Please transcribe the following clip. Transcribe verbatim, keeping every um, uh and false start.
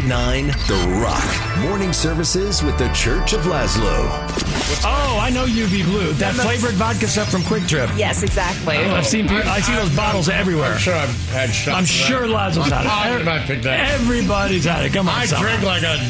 nine The Rock. Morning services with the Church of Laszlo. Oh, I know U V Blue. That flavored vodka stuff from Quick Trip. Yes, exactly. Oh, I've seen I see those bottles everywhere. I'm sure I've had shots. I'm sure Laszlo's had it. I picked that. Everybody's had it. Come on, I Sal. drink like a